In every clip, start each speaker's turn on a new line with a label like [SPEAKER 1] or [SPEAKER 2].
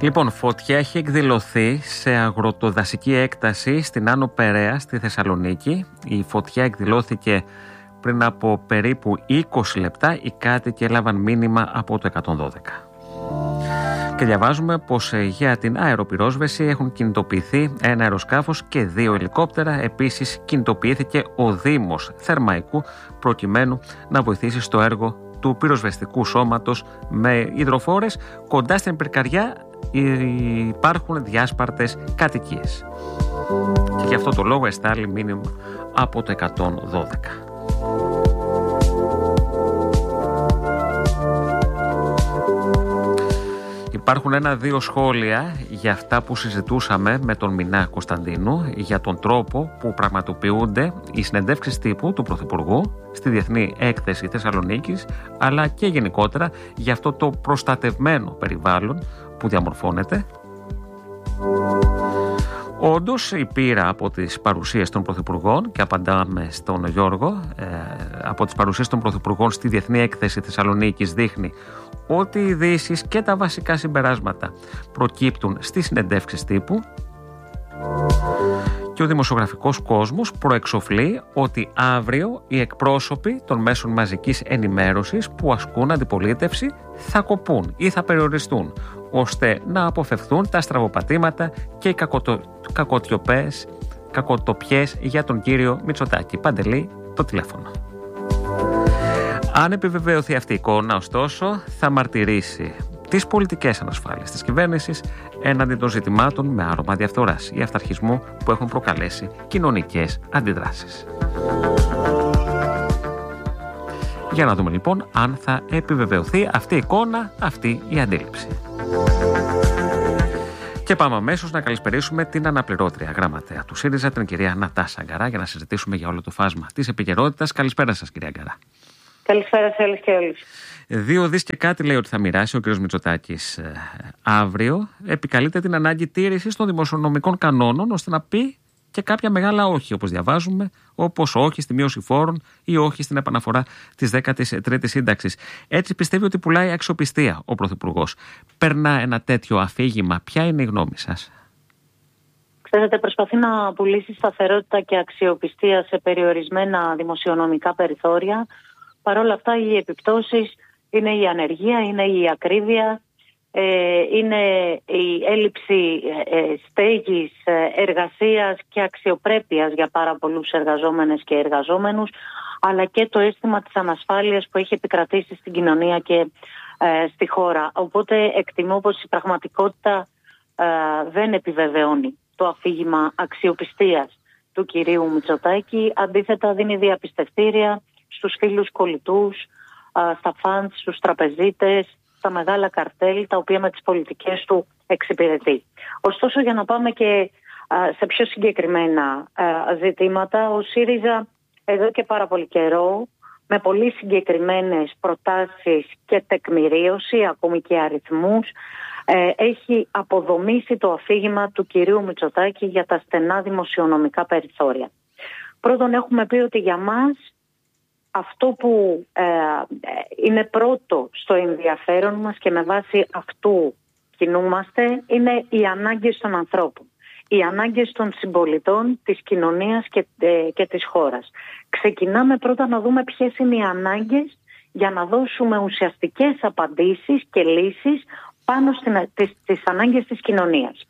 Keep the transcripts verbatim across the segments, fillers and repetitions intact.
[SPEAKER 1] Λοιπόν, φωτιά έχει εκδηλωθεί σε αγροτοδασική έκταση στην Άνω Περαία στη Θεσσαλονίκη. Η φωτιά εκδηλώθηκε πριν από περίπου είκοσι λεπτά. Οι κάτοικοι έλαβαν μήνυμα από το εκατόν δώδεκα. Και διαβάζουμε πως για την αεροπυρόσβεση έχουν κινητοποιηθεί ένα αεροσκάφος και δύο ελικόπτερα. Επίσης κινητοποιήθηκε ο Δήμος Θερμαϊκού προκειμένου να βοηθήσει στο έργο του πυροσβεστικού σώματος με υδροφόρες. Κοντά στην πυρκαριά υπάρχουν διάσπαρτες κατοικίες. Και γι' αυτό το λόγο εστάλει μήνυμα από το εκατόν δώδεκα. Υπάρχουν ένα-δύο σχόλια για αυτά που συζητούσαμε με τον Μινά Κωνσταντίνου για τον τρόπο που πραγματοποιούνται οι συνεντεύξεις τύπου του Πρωθυπουργού στη Διεθνή Έκθεση Θεσσαλονίκης, αλλά και γενικότερα για αυτό το προστατευμένο περιβάλλον που διαμορφώνεται. Όντως η πείρα από τις παρουσίες των Πρωθυπουργών, και απαντάμε στον Γιώργο, ε, από τις παρουσίες των Πρωθυπουργών στη Διεθνή Έκθεση Θεσσαλονίκης δείχνει ότι οι ειδήσεις και τα βασικά συμπεράσματα προκύπτουν στις συνεντεύξεις τύπου και ο δημοσιογραφικός κόσμος προεξοφλεί ότι αύριο οι εκπρόσωποι των μέσων μαζικής ενημέρωσης που ασκούν αντιπολίτευση θα κοπούν ή θα περιοριστούν, ώστε να αποφευθούν τα στραβοπατήματα και οι κακοτο... κακοτιοπές, κακοτοπιές για τον κύριο Μητσοτάκη. Παντελή, το τηλέφωνο. Αν επιβεβαιωθεί αυτή η εικόνα, ωστόσο, θα μαρτυρήσει τις πολιτικές ανασφάλειες της κυβέρνησης έναντι των ζητημάτων με άρωμα διαφθοράς ή αυταρχισμού που έχουν προκαλέσει κοινωνικές αντιδράσεις. Για να δούμε λοιπόν αν θα επιβεβαιωθεί αυτή η εικόνα, αυτή η αντίληψη. Και πάμε αμέσως να καλησπερίσουμε την αναπληρώτρια γραμματέα του ΣΥΡΙΖΑ, την κυρία Νατάσα Αγκαρά, για να συζητήσουμε για όλο το φάσμα της επικαιρότητας. Καλησπέρα σας, κυρία Αγκαρά.
[SPEAKER 2] Καλησπέρα σε όλες και όλους.
[SPEAKER 1] Δύο δις και κάτι λέει ότι θα μοιράσει ο κ. Μητσοτάκης ε, αύριο. Επικαλείται την ανάγκη τήρησης των δημοσιονομικών κανόνων, ώστε να πει και κάποια μεγάλα όχι, όπως διαβάζουμε, όπως όχι στη μείωση φόρων ή όχι στην επαναφορά της δέκατης τρίτης σύνταξης. Έτσι πιστεύει ότι πουλάει αξιοπιστία ο Πρωθυπουργός. Περνά ένα τέτοιο αφήγημα. Ποια είναι η γνώμη σας?
[SPEAKER 2] Ξέρετε, προσπαθεί να πουλήσει σταθερότητα και αξιοπιστία σε περιορισμένα δημοσιονομικά περιθώρια. Παρ' όλα αυτά, οι επιπτώσεις είναι η ανεργία, είναι η ακρίβεια, είναι η έλλειψη στέγης, εργασίας και αξιοπρέπειας για πάρα πολλούς εργαζόμενες και εργαζόμενους, αλλά και το αίσθημα της ανασφάλειας που έχει επικρατήσει στην κοινωνία και στη χώρα. Οπότε εκτιμώ πως η πραγματικότητα δεν επιβεβαιώνει το αφήγημα αξιοπιστίας του κυρίου Μητσοτάκη. Αντίθετα, δίνει διαπιστευτήρια στους φίλους κολλητούς, στα φαντς, στους τραπεζίτες, στα μεγάλα καρτέλ, τα οποία με τις πολιτικές του εξυπηρετεί. Ωστόσο, για να πάμε και σε πιο συγκεκριμένα ζητήματα, ο ΣΥΡΙΖΑ εδώ και πάρα πολύ καιρό, με πολύ συγκεκριμένες προτάσεις και τεκμηρίωση, ακόμη και αριθμούς, έχει αποδομήσει το αφήγημα του κυρίου Μητσοτάκη για τα στενά δημοσιονομικά περιθώρια. Πρώτον, έχουμε πει ότι για μας αυτό που ε, είναι πρώτο στο ενδιαφέρον μας και με βάση αυτού κινούμαστε είναι οι ανάγκες των ανθρώπων, οι ανάγκες των συμπολιτών, της κοινωνίας και, ε, και της χώρας. Ξεκινάμε πρώτα να δούμε ποιες είναι οι ανάγκες για να δώσουμε ουσιαστικές απαντήσεις και λύσεις πάνω στην, τις, τις ανάγκες της κοινωνίας.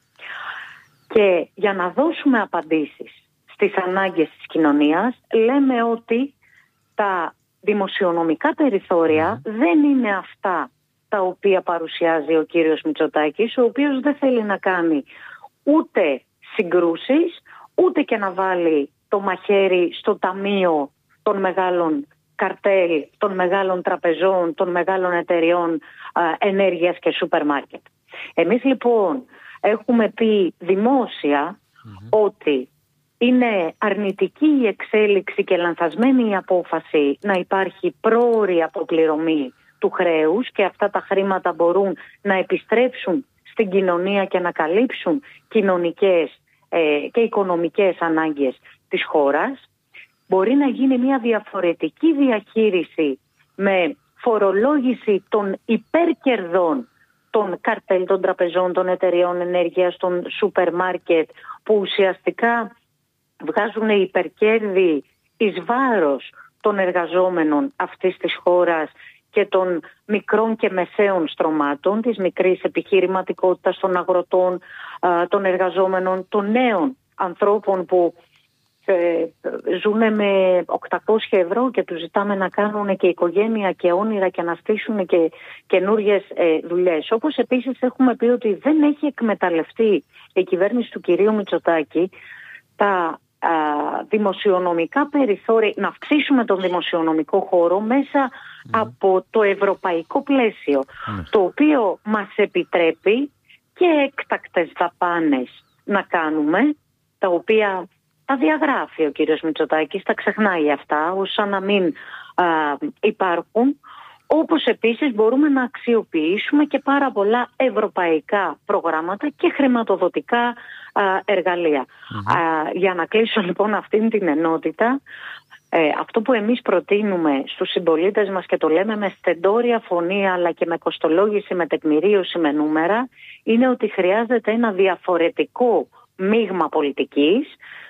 [SPEAKER 2] Και για να δώσουμε απαντήσεις στις ανάγκες της κοινωνίας, λέμε ότι τα δημοσιονομικά περιθώρια δεν είναι αυτά τα οποία παρουσιάζει ο κύριος Μητσοτάκης, ο οποίος δεν θέλει να κάνει ούτε συγκρούσεις, ούτε και να βάλει το μαχαίρι στο ταμείο των μεγάλων καρτέλ, των μεγάλων τραπεζών, των μεγάλων εταιριών α, ενέργειας και σούπερ μάρκετ. Εμείς λοιπόν έχουμε πει δημόσια mm-hmm. ότι είναι αρνητική η εξέλιξη και λανθασμένη η απόφαση να υπάρχει πρόωρη αποπληρωμή του χρέους και αυτά τα χρήματα μπορούν να επιστρέψουν στην κοινωνία και να καλύψουν κοινωνικές ε, και οικονομικές ανάγκες της χώρας. Μπορεί να γίνει μια διαφορετική διαχείριση με φορολόγηση των υπερκερδών των καρτέλ των τραπεζών, των εταιριών ενέργειας, των σούπερ μάρκετ, που ουσιαστικά βγάζουν υπερκέρδη εις βάρος των εργαζόμενων αυτής της χώρας και των μικρών και μεσαίων στρωμάτων, της μικρής επιχειρηματικότητας των αγροτών, των εργαζόμενων, των νέων ανθρώπων που ε, ζουν με οκτακόσια ευρώ και τους ζητάμε να κάνουν και οικογένεια και όνειρα και να στήσουν και καινούριες ε, δουλειές. Όπως επίσης έχουμε πει ότι δεν έχει εκμεταλλευτεί η κυβέρνηση του κυρίου Μητσοτάκη τα α, δημοσιονομικά περιθώρια, να αυξήσουμε τον δημοσιονομικό χώρο μέσα mm. από το ευρωπαϊκό πλαίσιο, mm. το οποίο μας επιτρέπει και έκτακτες δαπάνες να κάνουμε, τα οποία τα διαγράφει ο κύριος Μητσοτάκης, τα ξεχνάει αυτά, όσα να μην α, υπάρχουν, όπως επίσης μπορούμε να αξιοποιήσουμε και πάρα πολλά ευρωπαϊκά προγράμματα και χρηματοδοτικά α, εργαλεία. Mm-hmm. Α, για να κλείσω λοιπόν αυτήν την ενότητα, ε, αυτό που εμείς προτείνουμε στους συμπολίτες μας και το λέμε με στεντόρια φωνή αλλά και με κοστολόγηση, με τεκμηρίωση, με νούμερα, είναι ότι χρειάζεται ένα διαφορετικό μείγμα πολιτικής,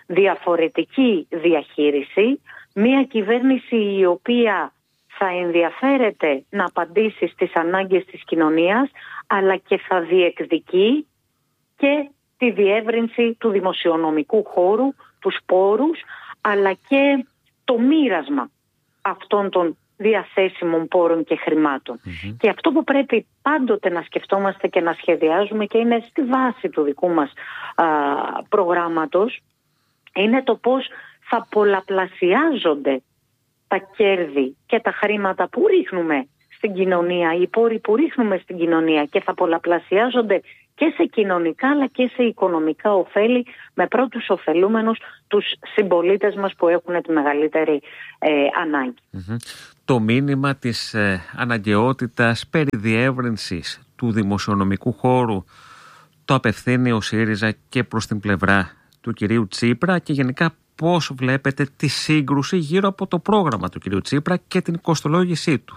[SPEAKER 2] διαφορετική διαχείριση, μια κυβέρνηση η οποία θα ενδιαφέρεται να απαντήσει στις ανάγκες της κοινωνίας, αλλά και θα διεκδικεί και τη διεύρυνση του δημοσιονομικού χώρου, τους πόρους, αλλά και το μοίρασμα αυτών των διαθέσιμων πόρων και χρημάτων. Mm-hmm. Και αυτό που πρέπει πάντοτε να σκεφτόμαστε και να σχεδιάζουμε, και είναι στη βάση του δικού μας α, προγράμματος, είναι το πώς θα πολλαπλασιάζονται τα κέρδη και τα χρήματα που ρίχνουμε στην κοινωνία, οι πόροι που ρίχνουμε στην κοινωνία, και θα πολλαπλασιάζονται και σε κοινωνικά αλλά και σε οικονομικά ωφέλη, με πρώτους ωφελούμενους τους συμπολίτες μας που έχουν τη μεγαλύτερη ε, ανάγκη.
[SPEAKER 1] Mm-hmm. Το μήνυμα της ε, αναγκαιότητας περί διεύρυνσης του δημοσιονομικού χώρου το απευθύνει ο ΣΥΡΙΖΑ και προς την πλευρά του κυρίου Τσίπρα, και γενικά πώς βλέπετε τη σύγκρουση γύρω από το πρόγραμμα του κυρίου Τσίπρα και την κοστολόγησή του?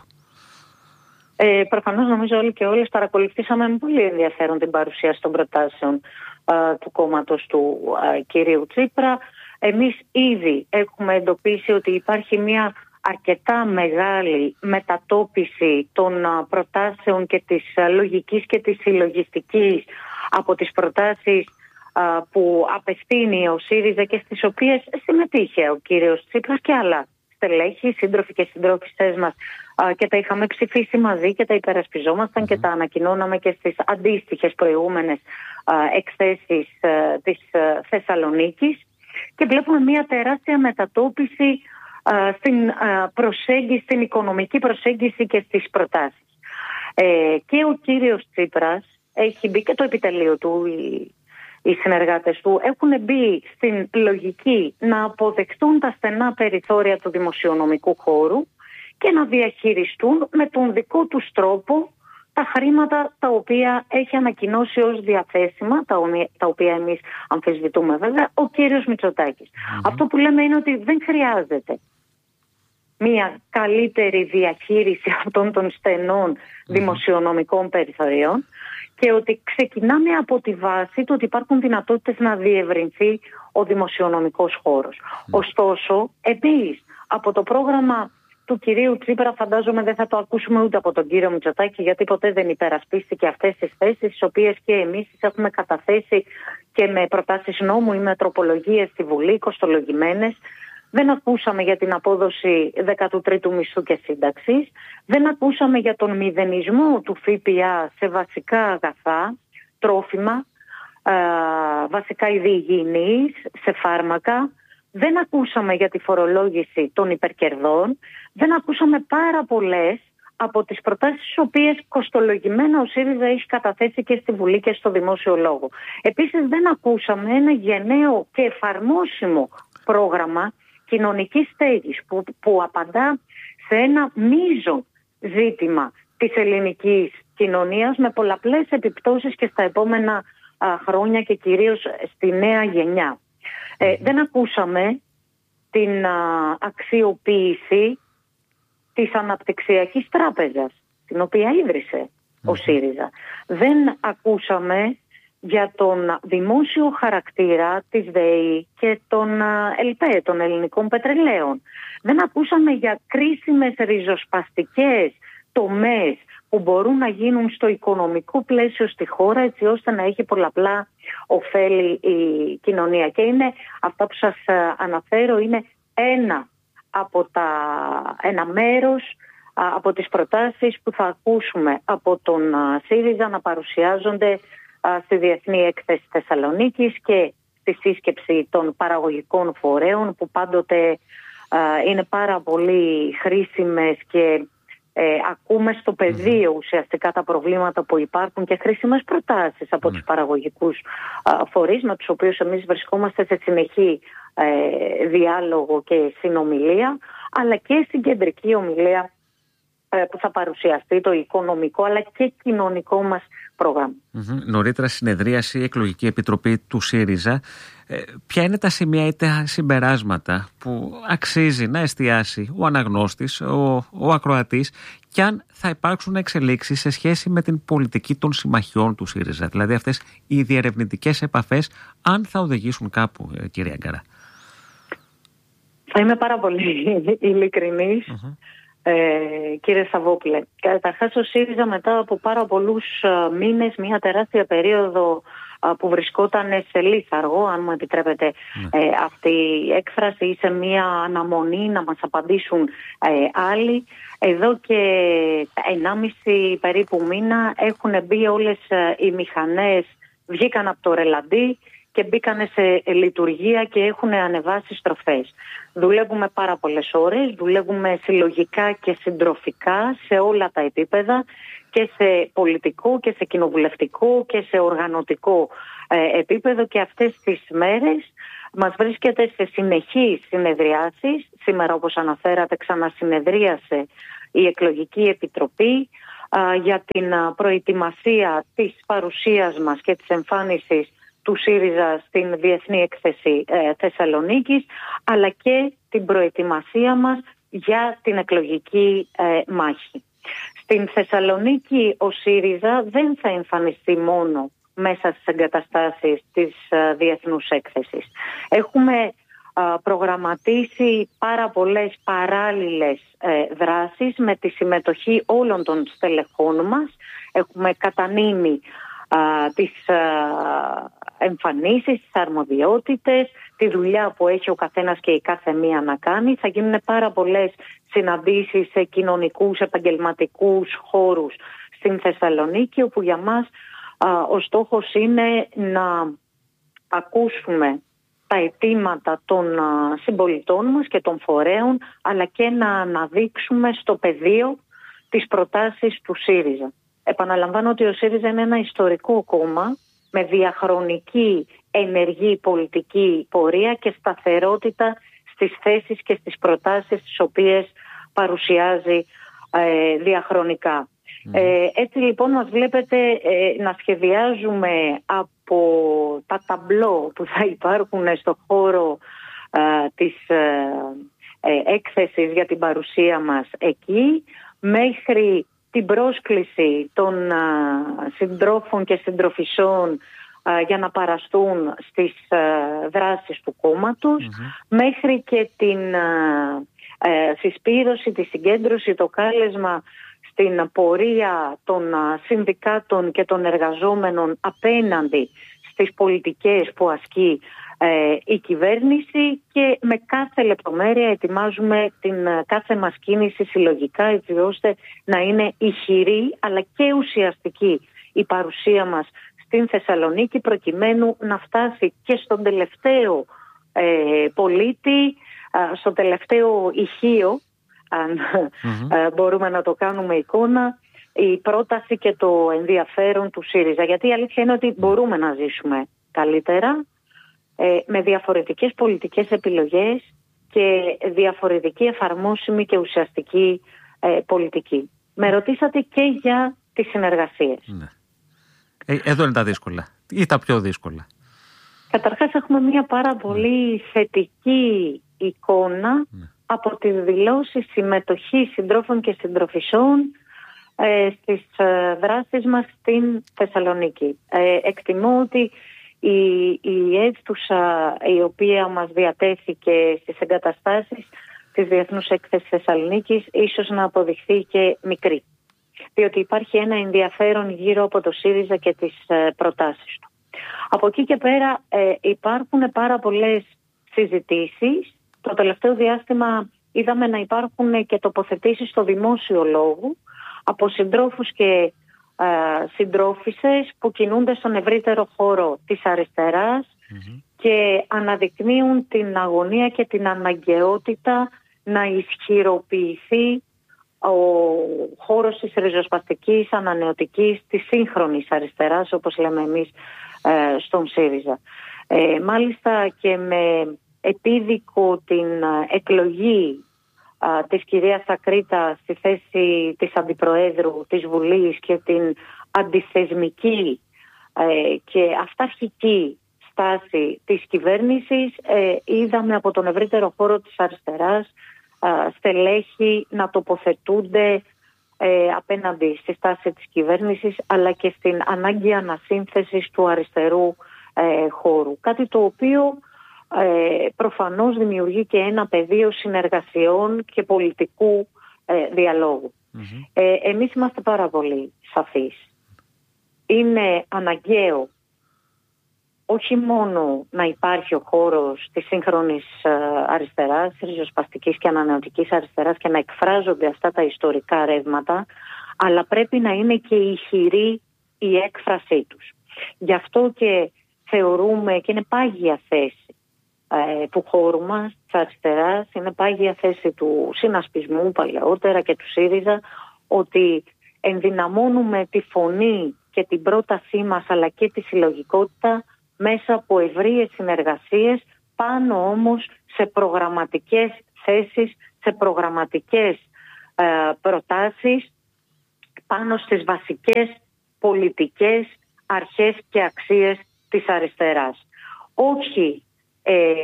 [SPEAKER 2] Ε, προφανώς νομίζω όλοι και όλες παρακολουθήσαμε με πολύ ενδιαφέρον την παρουσίαση των προτάσεων α, του κόμματος του α, κυρίου Τσίπρα. Εμείς ήδη έχουμε εντοπίσει ότι υπάρχει μια αρκετά μεγάλη μετατόπιση των α, προτάσεων και της α, λογικής και της συλλογιστικής από τις προτάσεις α, που απευθύνει ο ΣΥΡΙΖΑ και στις οποίες συμμετείχε ο κύριος Τσίπρας και άλλα στελέχη, σύντροφοι και συντρόφισσές μας, και τα είχαμε ψηφίσει μαζί και τα υπερασπιζόμασταν mm-hmm. και τα ανακοινώναμε και στις αντίστοιχες προηγούμενες εκθέσεις της Θεσσαλονίκης, και βλέπουμε μια τεράστια μετατόπιση στην προσέγγιση, στην οικονομική προσέγγιση και στις προτάσεις. Ε, και ο κύριος Τσίπρας έχει μπει, και το επιτελείο του, οι, οι συνεργάτες του έχουν μπει στην λογική να αποδεχτούν τα στενά περιθώρια του δημοσιονομικού χώρου και να διαχειριστούν με τον δικό τους τρόπο τα χρήματα τα οποία έχει ανακοινώσει ως διαθέσιμα, τα, τα οποία εμείς αμφισβητούμε βέβαια, ο κύριος Μητσοτάκης. Mm-hmm. Αυτό που λέμε είναι ότι δεν χρειάζεται μια καλύτερη διαχείριση αυτών των στενών mm-hmm. δημοσιονομικών περιθωρίων, και ότι ξεκινάμε από τη βάση του ότι υπάρχουν δυνατότητες να διευρυνθεί ο δημοσιονομικός χώρος. Mm-hmm. Ωστόσο, εμείς από το πρόγραμμα του κυρίου Τσίπρα φαντάζομαι δεν θα το ακούσουμε ούτε από τον κύριο Μητσοτάκη, γιατί ποτέ δεν υπερασπίστηκε αυτές τις θέσεις, τις οποίες και εμείς τις έχουμε καταθέσει και με προτάσεις νόμου ή με τροπολογίες στη Βουλή, κοστολογημένες. Δεν ακούσαμε για την απόδοση δέκατου τρίτου μισθού και σύνταξης. Δεν ακούσαμε για τον μηδενισμό του ΦΠΑ σε βασικά αγαθά, τρόφιμα, ε, βασικά είδη υγιεινής, σε φάρμακα. Δεν ακούσαμε για τη φορολόγηση των υπερκερδών. Δεν ακούσαμε πάρα πολλές από τις προτάσεις τις οποίες κοστολογημένα ο ΣΥΡΙΖΑ έχει καταθέσει και στη Βουλή και στο δημόσιο λόγο. Επίσης δεν ακούσαμε ένα γενναίο και εφαρμόσιμο πρόγραμμα κοινωνικής στέγης που, που απαντά σε ένα μείζον ζήτημα της ελληνικής κοινωνίας με πολλαπλές επιπτώσεις και στα επόμενα α, χρόνια και κυρίως στη νέα γενιά. Ε, δεν ακούσαμε την α, αξιοποίηση της Αναπτυξιακής Τράπεζας, την οποία ίδρυσε ο ΣΥΡΙΖΑ. Δεν ακούσαμε για τον δημόσιο χαρακτήρα της ΔΕΗ και των ΕΛΠΕ, των ελληνικών πετρελαίων. Δεν ακούσαμε για κρίσιμες ριζοσπαστικές τομές που μπορούν να γίνουν στο οικονομικό πλαίσιο στη χώρα, έτσι ώστε να έχει πολλαπλά ωφέλη η κοινωνία. Και είναι αυτά που σας αναφέρω, είναι ένα από τα, ένα μέρος από τις προτάσεις που θα ακούσουμε από τον ΣΥΡΙΖΑ να παρουσιάζονται στη Διεθνή Έκθεση Θεσσαλονίκης και στη σύσκεψη των παραγωγικών φορέων, που πάντοτε είναι πάρα πολύ χρήσιμες και ε, ακούμε στο πεδίο ουσιαστικά τα προβλήματα που υπάρχουν και χρήσιμες προτάσεις από mm. τους παραγωγικούς α, φορείς, με τους οποίους εμείς βρισκόμαστε σε συνεχή ε, διάλογο και συνομιλία, αλλά και στην κεντρική ομιλία ε, που θα παρουσιαστεί το οικονομικό αλλά και κοινωνικό μας πρόγραμμα.
[SPEAKER 1] Mm-hmm. Νωρίτερα συνεδρίαση η Εκλογική Επιτροπή του ΣΥΡΙΖΑ. Ε, ποια είναι τα σημεία ή τα συμπεράσματα που αξίζει να εστιάσει ο αναγνώστης, ο, ο ακροατής, και αν θα υπάρξουν εξελίξεις σε σχέση με την πολιτική των συμμαχιών του ΣΥΡΙΖΑ? Δηλαδή αυτές οι διερευνητικές επαφές, αν θα οδηγήσουν κάπου, ε, κυρία Γκαρά.
[SPEAKER 2] Θα είμαι πάρα πολύ ειλικρινής. Mm-hmm. Ε, κύριε Σαββόπουλε, καταρχάς ο ΣΥΡΙΖΑ μετά από πάρα πολλούς μήνες, μια τεράστια περίοδο που βρισκόταν σε λίθαργο, αν μου επιτρέπετε mm. ε, αυτή η έκφραση, ή σε μια αναμονή να μας απαντήσουν ε, άλλοι, εδώ και ενάμιση περίπου μήνα έχουν μπει όλες οι μηχανές, βγήκαν από το ρελαντί και μπήκαν σε λειτουργία και έχουν ανεβάσει στροφές. Δουλεύουμε πάρα πολλές ώρες, δουλεύουμε συλλογικά και συντροφικά σε όλα τα επίπεδα, και σε πολιτικό και σε κοινοβουλευτικό και σε οργανωτικό ε, επίπεδο, και αυτές τις μέρες μας βρίσκεται σε συνεχείς συνεδριάσεις. Σήμερα, όπως αναφέρατε, ξανασυνεδρίασε η Εκλογική Επιτροπή ε, για την προετοιμασία της παρουσίας μας και της εμφάνισης του ΣΥΡΙΖΑ στην Διεθνή Έκθεση ε, Θεσσαλονίκης, αλλά και την προετοιμασία μας για την εκλογική ε, μάχη. Στην Θεσσαλονίκη ο ΣΥΡΙΖΑ δεν θα εμφανιστεί μόνο μέσα στις εγκαταστάσεις της ε, Διεθνούς Έκθεσης. Έχουμε ε, προγραμματίσει πάρα πολλές παράλληλες ε, δράσεις με τη συμμετοχή όλων των στελεχών μας. Έχουμε κατανείμει Uh, τις uh, εμφανίσεις, τις αρμοδιότητες, τη δουλειά που έχει ο καθένας και η κάθε μία να κάνει. Θα γίνουν πάρα πολλές συναντήσεις σε κοινωνικούς, επαγγελματικούς χώρους στην Θεσσαλονίκη, όπου για μας uh, ο στόχος είναι να ακούσουμε τα αιτήματα των uh, συμπολιτών μας και των φορέων, αλλά και να αναδείξουμε στο πεδίο τις προτάσεις του ΣΥΡΙΖΑ. Επαναλαμβάνω ότι ο ΣΥΡΙΖΑ είναι ένα ιστορικό κόμμα με διαχρονική ενεργή πολιτική πορεία και σταθερότητα στις θέσεις και στις προτάσεις τις οποίες παρουσιάζει ε, διαχρονικά. Mm. Ε, έτσι λοιπόν μας βλέπετε ε, να σχεδιάζουμε από τα ταμπλό που θα υπάρχουν στο χώρο ε, της ε, ε, έκθεσης για την παρουσία μας εκεί, μέχρι την πρόσκληση των α, συντρόφων και συντροφισσών α, για να παραστούν στις α, δράσεις του κόμματος, mm-hmm. μέχρι και την α, α, συσπήρωση, τη συγκέντρωση, το κάλεσμα στην πορεία των α, συνδικάτων και των εργαζόμενων απέναντι στις πολιτικές που ασκεί ε, η κυβέρνηση, και με κάθε λεπτομέρεια ετοιμάζουμε την κάθε μας κίνηση συλλογικά, έτσι ώστε να είναι ισχυρή αλλά και ουσιαστική η παρουσία μας στην Θεσσαλονίκη, προκειμένου να φτάσει και στον τελευταίο ε, πολίτη, ε, στο τελευταίο ηχείο, αν mm-hmm. ε, μπορούμε να το κάνουμε εικόνα, η πρόταση και το ενδιαφέρον του ΣΥΡΙΖΑ. Γιατί η αλήθεια είναι ότι μπορούμε να ζήσουμε καλύτερα ε, με διαφορετικές πολιτικές επιλογές και διαφορετική εφαρμόσιμη και ουσιαστική ε, πολιτική. Με ρωτήσατε και για τις συνεργασίες. Ναι.
[SPEAKER 1] Ε, εδώ είναι τα δύσκολα ή τα πιο δύσκολα.
[SPEAKER 2] Καταρχάς έχουμε μια πάρα πολύ θετική εικόνα ναι. από τις δηλώσεις συμμετοχής συντρόφων και συντροφισσών ε, στις ε, δράσεις μας στην Θεσσαλονίκη. Ε, εκτιμώ ότι η, η αίθουσα η οποία μας διατέθηκε στις εγκαταστάσεις της Διεθνούς Έκθεσης Θεσσαλονίκης ίσως να αποδειχθεί και μικρή. Διότι υπάρχει ένα ενδιαφέρον γύρω από το ΣΥΡΙΖΑ και τις ε, προτάσεις του. Από εκεί και πέρα ε, υπάρχουν πάρα πολλές συζητήσεις. Το τελευταίο διάστημα είδαμε να υπάρχουν και τοποθετήσεις στο δημόσιο λόγο από συντρόφους και ε, συντρόφισσες που κινούνται στον ευρύτερο χώρο της αριστεράς mm-hmm. και αναδεικνύουν την αγωνία και την αναγκαιότητα να ισχυροποιηθεί ο χώρος της ριζοσπαστικής, ανανεωτικής, της σύγχρονης αριστεράς, όπως λέμε εμείς ε, στον ΣΥΡΙΖΑ. Ε, μάλιστα και με επίδικο την εκλογή α, της κυρίας Ακρίτα στη θέση της Αντιπροέδρου της Βουλής και την αντιθεσμική ε, και αυταρχική στάση της κυβέρνησης, ε, είδαμε από τον ευρύτερο χώρο της αριστεράς α, στελέχη να τοποθετούνται ε, απέναντι στη στάση της κυβέρνησης αλλά και στην ανάγκη ανασύνθεσης του αριστερού ε, χώρου. Κάτι το οποίο Ε, προφανώς δημιουργεί και ένα πεδίο συνεργασιών και πολιτικού ε, διαλόγου. Mm-hmm. Ε, εμείς είμαστε πάρα πολύ σαφείς. Είναι αναγκαίο όχι μόνο να υπάρχει ο χώρος της σύγχρονης ε, αριστεράς, ριζοσπαστικής και ανανεωτικής αριστεράς και να εκφράζονται αυτά τα ιστορικά ρεύματα, αλλά πρέπει να είναι και ηχηρή η έκφρασή τους. Γι' αυτό και θεωρούμε και είναι πάγια θέση του χώρου μας, της αριστεράς, είναι πάγια θέση του συνασπισμού παλαιότερα και του ΣΥΡΙΖΑ, ότι ενδυναμώνουμε τη φωνή και την πρότασή μας αλλά και τη συλλογικότητα μέσα από ευρείες συνεργασίες, πάνω όμως σε προγραμματικές θέσεις, σε προγραμματικές ε, προτάσεις, πάνω στις βασικές πολιτικές αρχές και αξίες της αριστεράς. Όχι Ε,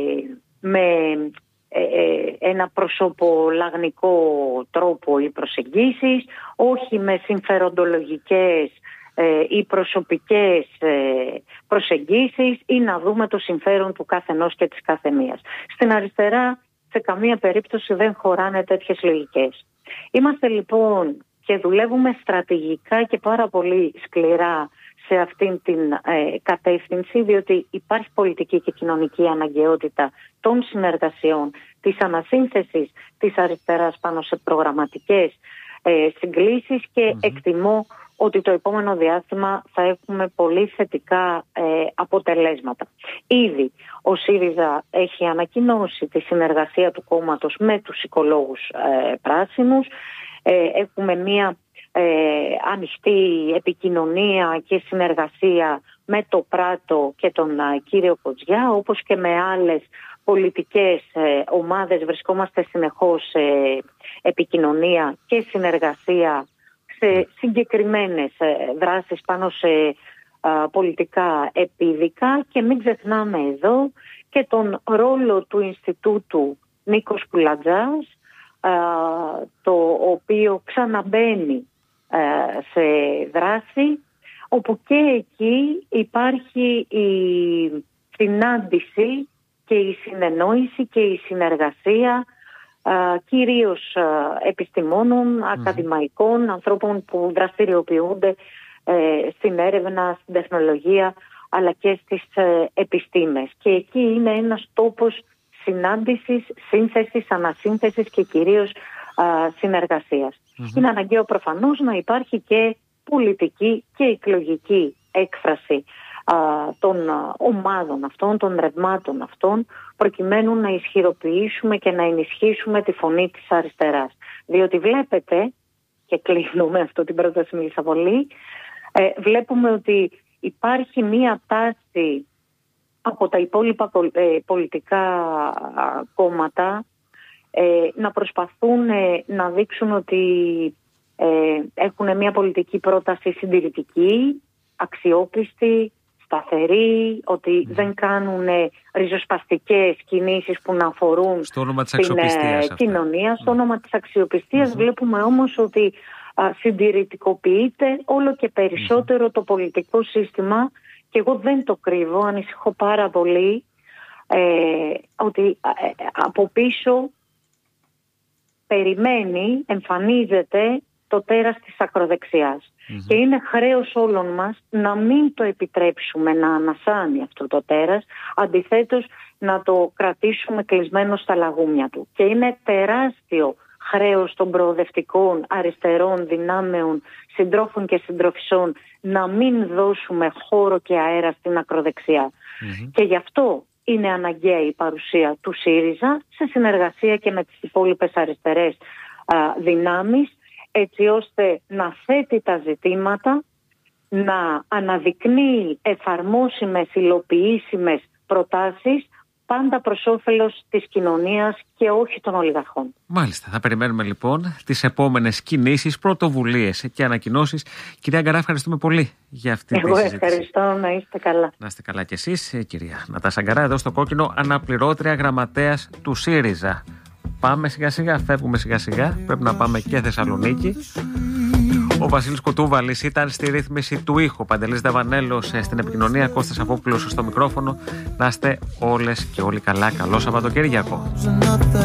[SPEAKER 2] με ε, ε, ένα προσωπολαγνικό τρόπο ή προσεγγίσεις, όχι με συμφεροντολογικές ε, ή προσωπικές ε, προσεγγίσεις ή να δούμε το συμφέρον του καθενός και της καθεμίας. Στην αριστερά σε καμία περίπτωση δεν χωράνε τέτοιες λογικές. Είμαστε λοιπόν και δουλεύουμε στρατηγικά και πάρα πολύ σκληρά σε αυτήν την ε, κατεύθυνση, διότι υπάρχει πολιτική και κοινωνική αναγκαιότητα των συνεργασιών, της ανασύνθεσης της αριστεράς πάνω σε προγραμματικές ε, συγκλήσεις και mm-hmm. εκτιμώ ότι το επόμενο διάστημα θα έχουμε πολύ θετικά ε, αποτελέσματα. Ήδη ο ΣΥΡΙΖΑ έχει ανακοινώσει τη συνεργασία του κόμματος με τους οικολόγους ε, πράσινους. Ε, έχουμε μία Ε, ανοιχτή επικοινωνία και συνεργασία με το Πράτο και τον α, κύριο Κοτζιά, όπως και με άλλες πολιτικές ε, ομάδες. Βρισκόμαστε συνεχώς σε επικοινωνία και συνεργασία σε συγκεκριμένες ε, δράσεις πάνω σε α, πολιτικά επίδικα, και μην ξεχνάμε εδώ και τον ρόλο του Ινστιτούτου Νίκος Κουλατζάς, α, το οποίο ξαναμπαίνει σε δράση, όπου και εκεί υπάρχει η συνάντηση και η συνεννόηση και η συνεργασία α, κυρίως α, επιστημόνων, mm. ακαδημαϊκών, ανθρώπων που δραστηριοποιούνται ε, στην έρευνα, στην τεχνολογία αλλά και στις ε, επιστήμες. Και εκεί είναι ένας τόπος συνάντησης, σύνθεσης, ανασύνθεσης και κυρίως α, συνεργασίας. Mm-hmm. Είναι αναγκαίο προφανώς να υπάρχει και πολιτική και εκλογική έκφραση α, των α, ομάδων αυτών, των ρευμάτων αυτών, προκειμένου να ισχυροποιήσουμε και να ενισχύσουμε τη φωνή της αριστεράς. Διότι βλέπετε, και κλείνουμε αυτό την πρόταση μίλησα πολύ, ε, βλέπουμε ότι υπάρχει μία τάση από τα υπόλοιπα ε, πολιτικά κόμματα ε, να προσπαθούν ε, να δείξουν ότι ε, έχουν μια πολιτική πρόταση συντηρητική, αξιόπιστη, σταθερή, ότι mm. δεν κάνουν ε, ριζοσπαστικές κινήσεις που να αφορούν
[SPEAKER 1] στο όνομα της
[SPEAKER 2] την ε, κοινωνία. Στο mm. όνομα της αξιοπιστίας mm-hmm. βλέπουμε όμως ότι συντηρητικοποιείται όλο και περισσότερο mm. το πολιτικό σύστημα και εγώ δεν το κρύβω, ανησυχώ πάρα πολύ ε, ότι ε, από πίσω περιμένει, εμφανίζεται το τέρας της ακροδεξιάς. Mm-hmm. Και είναι χρέος όλων μας να μην το επιτρέψουμε να ανασάνει αυτό το τέρας, αντιθέτως να το κρατήσουμε κλεισμένο στα λαγούμια του. Και είναι τεράστιο χρέος των προοδευτικών αριστερών δυνάμεων, συντρόφων και συντροφισσών να μην δώσουμε χώρο και αέρα στην ακροδεξιά. Mm-hmm. Και γι' αυτό είναι αναγκαία η παρουσία του ΣΥΡΙΖΑ σε συνεργασία και με τις υπόλοιπες αριστερές α, δυνάμεις, έτσι ώστε να θέτει τα ζητήματα, να αναδεικνύει εφαρμόσιμες, υλοποιήσιμες προτάσεις, πάντα προς όφελος της κοινωνίας και όχι των ολιγαρχών.
[SPEAKER 1] Μάλιστα. Θα περιμένουμε λοιπόν τις επόμενες κινήσεις, πρωτοβουλίες και ανακοινώσεις. Κυρία Αγκαρά, ευχαριστούμε πολύ για αυτή
[SPEAKER 2] Εγώ
[SPEAKER 1] τη συζήτηση.
[SPEAKER 2] Εγώ ευχαριστώ, να είστε καλά.
[SPEAKER 1] Να είστε καλά κι εσείς, κυρία Νατάσα Αγκαρά, εδώ στο Κόκκινο, αναπληρώτρια γραμματέας του ΣΥΡΙΖΑ. Πάμε σιγά σιγά, φεύγουμε σιγά σιγά. Πρέπει να πάμε και Θεσσαλονίκη. Ο Βασίλης Κουτούβαλης ήταν στη ρύθμιση του ήχου. Παντελής Δαβανέλος στην επικοινωνία. Κώστας Αφόπουλος στο μικρόφωνο. Να είστε όλες και όλοι καλά. Καλό Σαββατοκύριακο.